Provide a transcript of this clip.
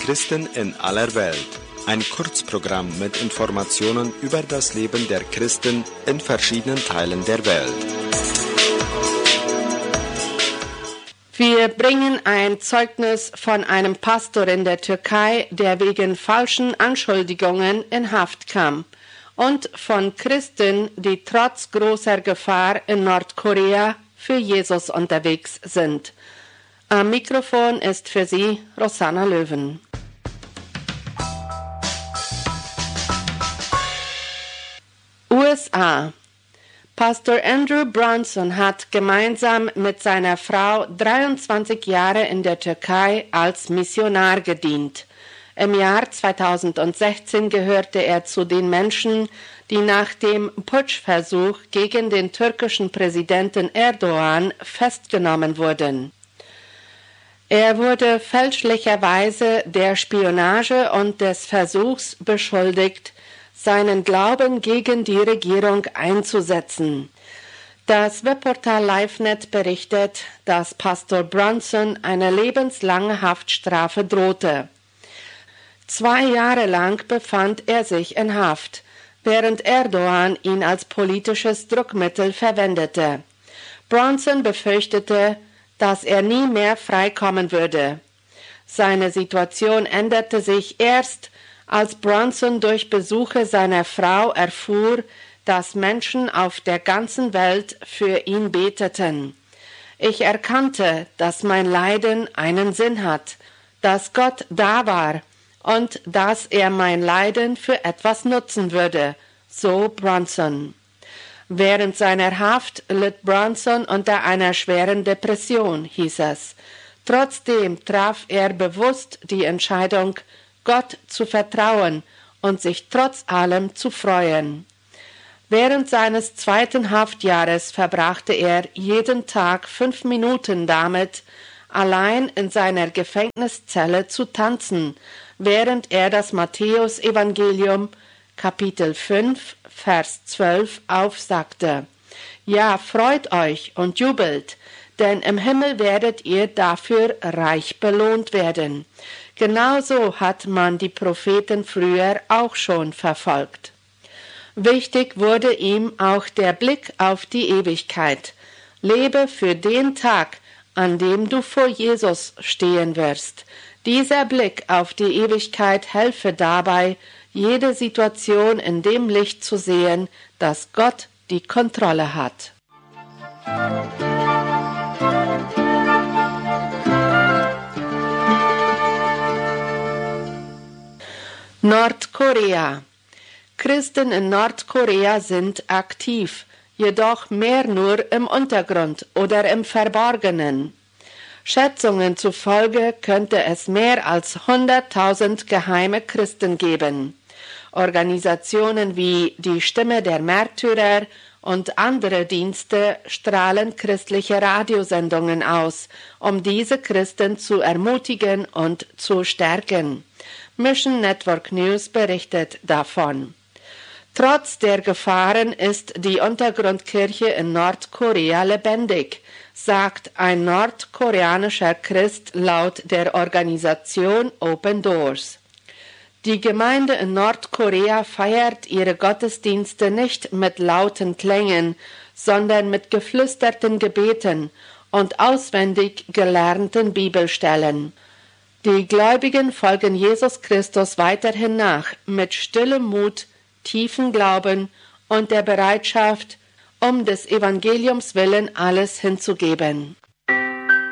Christen in aller Welt. Ein Kurzprogramm mit Informationen über das Leben der Christen in verschiedenen Teilen der Welt. Wir bringen ein Zeugnis von einem Pastor in der Türkei, der wegen falschen Anschuldigungen in Haft kam, und von Christen, die trotz großer Gefahr in Nordkorea für Jesus unterwegs sind. Am Mikrofon ist für Sie Rosanna Löwen. USA. Pastor Andrew Brunson hat gemeinsam mit seiner Frau 23 Jahre in der Türkei als Missionar gedient. Im Jahr 2016 gehörte er zu den Menschen, die nach dem Putschversuch gegen den türkischen Präsidenten Erdogan festgenommen wurden. Er wurde fälschlicherweise der Spionage und des Versuchs beschuldigt, seinen Glauben gegen die Regierung einzusetzen. Das Webportal LiveNet berichtet, dass Pastor Brunson eine lebenslange Haftstrafe drohte. 2 Jahre lang befand er sich in Haft, während Erdogan ihn als politisches Druckmittel verwendete. Brunson befürchtete, dass er nie mehr freikommen würde. Seine Situation änderte sich erst, als Brunson durch Besuche seiner Frau erfuhr, dass Menschen auf der ganzen Welt für ihn beteten. Ich erkannte, dass mein Leiden einen Sinn hat, dass Gott da war und dass er mein Leiden für etwas nutzen würde, so Brunson. Während seiner Haft litt Brunson unter einer schweren Depression, hieß es. Trotzdem traf er bewusst die Entscheidung, Gott zu vertrauen und sich trotz allem zu freuen. Während seines 2. Haftjahres verbrachte er jeden Tag 5 Minuten damit, allein in seiner Gefängniszelle zu tanzen, während er das Matthäus-Evangelium, Kapitel 5, Vers 12 aufsagte. Ja, freut euch und jubelt, denn im Himmel werdet ihr dafür reich belohnt werden. Genauso hat man die Propheten früher auch schon verfolgt. Wichtig wurde ihm auch der Blick auf die Ewigkeit. Lebe für den Tag, an dem du vor Jesus stehen wirst. Dieser Blick auf die Ewigkeit helfe dabei, jede Situation in dem Licht zu sehen, dass Gott die Kontrolle hat. Nordkorea. Christen in Nordkorea sind aktiv, jedoch mehr nur im Untergrund oder im Verborgenen. Schätzungen zufolge könnte es mehr als 100.000 geheime Christen geben. Organisationen wie die Stimme der Märtyrer und andere Dienste strahlen christliche Radiosendungen aus, um diese Christen zu ermutigen und zu stärken. Mission Network News berichtet davon. Trotz der Gefahren ist die Untergrundkirche in Nordkorea lebendig, sagt ein nordkoreanischer Christ laut der Organisation Open Doors. Die Gemeinde in Nordkorea feiert ihre Gottesdienste nicht mit lauten Klängen, sondern mit geflüsterten Gebeten und auswendig gelernten Bibelstellen. Die Gläubigen folgen Jesus Christus weiterhin nach, mit stillem Mut, tiefen Glauben und der Bereitschaft, um des Evangeliums willen alles hinzugeben.